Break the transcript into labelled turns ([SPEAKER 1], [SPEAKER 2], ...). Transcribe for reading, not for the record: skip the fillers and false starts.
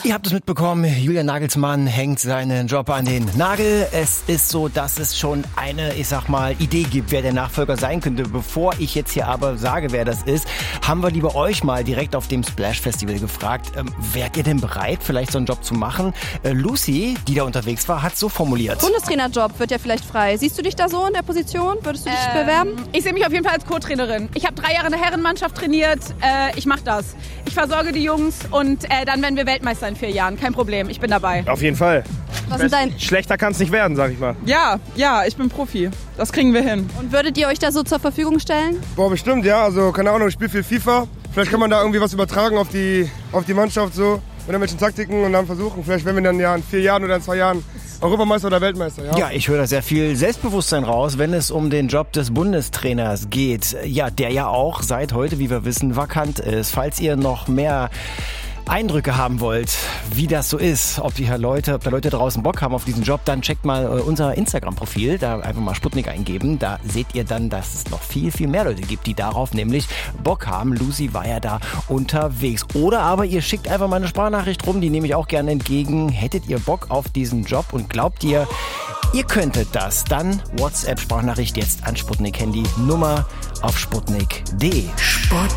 [SPEAKER 1] Ihr habt es mitbekommen, Julian Nagelsmann hängt seinen Job an den Nagel. Es ist so, dass es schon eine, Idee gibt, wer der Nachfolger sein könnte. Bevor ich jetzt hier aber sage, wer das ist, haben wir lieber euch mal direkt auf dem Splash Festival gefragt, wärt ihr denn bereit, vielleicht so einen Job zu machen? Lucy, die da unterwegs war, hat so formuliert.
[SPEAKER 2] Bundestrainerjob wird ja vielleicht frei. Siehst du dich da so in der Position? Würdest du dich bewerben?
[SPEAKER 3] Ich sehe mich auf jeden Fall als Co-Trainerin. Ich habe 3 Jahre eine Herrenmannschaft trainiert. Ich mache das. Ich versorge die Jungs und dann werden wir Weltmeister in 4 Jahren. Kein Problem, ich bin dabei.
[SPEAKER 4] Auf jeden Fall.
[SPEAKER 5] Schlechter kann es nicht werden, sag ich mal.
[SPEAKER 6] Ja, ich bin Profi. Das kriegen wir hin.
[SPEAKER 2] Und würdet ihr euch da so zur Verfügung stellen?
[SPEAKER 7] Boah, bestimmt, ja. Also, keine Ahnung, ich spiele viel FIFA. Vielleicht kann man da irgendwie was übertragen auf die Mannschaft so. Mit irgendwelchen Taktiken und dann versuchen. Vielleicht werden wir dann ja in 4 Jahren oder in 2 Jahren Europameister oder Weltmeister. Ja,
[SPEAKER 1] ich höre da sehr viel Selbstbewusstsein raus, wenn es um den Job des Bundestrainers geht. Ja, der ja auch seit heute, wie wir wissen, vakant ist. Falls ihr noch mehr Eindrücke haben wollt, wie das so ist, ob da Leute draußen Bock haben auf diesen Job, dann checkt mal unser Instagram-Profil, da einfach mal Sputnik eingeben. Da seht ihr dann, dass es noch viel, viel mehr Leute gibt, die darauf nämlich Bock haben. Lucy war ja da unterwegs. Oder aber ihr schickt einfach mal eine Sprachnachricht rum, die nehme ich auch gerne entgegen. Hättet ihr Bock auf diesen Job und glaubt ihr könntet das, dann WhatsApp-Sprachnachricht jetzt an Sputnik-Handy, Nummer auf sputnik.de.
[SPEAKER 8] Sputnik.